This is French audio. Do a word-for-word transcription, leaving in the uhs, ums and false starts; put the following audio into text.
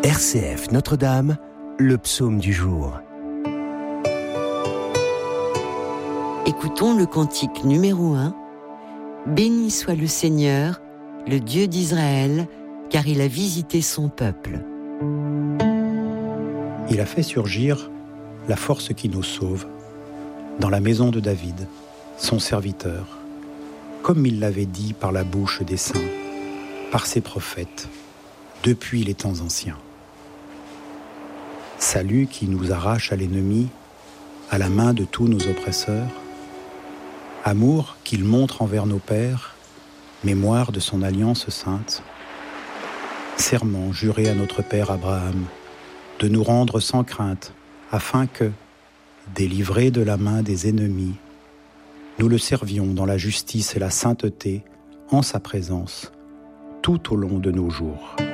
R C F Notre-Dame, le psaume du jour. Écoutons le cantique numéro un. Béni soit le Seigneur, le Dieu d'Israël, car il a visité son peuple. Il a fait surgir la force qui nous sauve dans la maison de David, son serviteur, comme il l'avait dit par la bouche des saints, par ses prophètes, depuis les temps anciens. Salut qui nous arrache à l'ennemi, à la main de tous nos oppresseurs. Amour qu'il montre envers nos pères, mémoire de son alliance sainte. Serment juré à notre père Abraham, de nous rendre sans crainte, afin que, délivrés de la main des ennemis, nous le servions dans la justice et la sainteté, en sa présence, tout au long de nos jours.